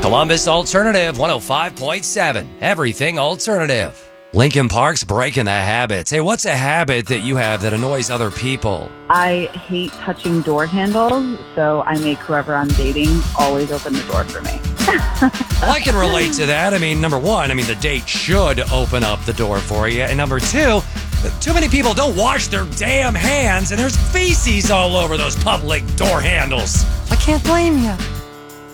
Columbus Alternative 105.7. Everything alternative. Lincoln Park's breaking the habits. Hey, what's a habit that you have that annoys other people? I hate touching door handles, so I make whoever I'm dating always open the door for me. Well, I can relate to that. I mean, number one, the date should open up the door for you. And number two, too many people don't wash their damn hands, and there's feces all over those public door handles. I can't blame you.